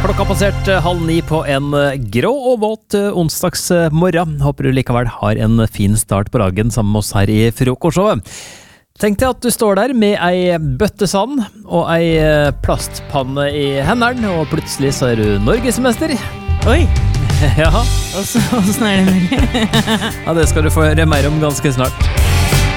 Klokka passert 8:30 på en grå og våt onsdagsmorgen. Håper du likevel har en fin start på dagen sammen med oss her i frokostshowet. Tenk deg at du står der med ei bøtte sand og ei plastpanne i hendene, og plutselig så er du norgesmester. Oi, Ja, hvordan er det mulig? ja, det skal du få høre mer om ganske snart.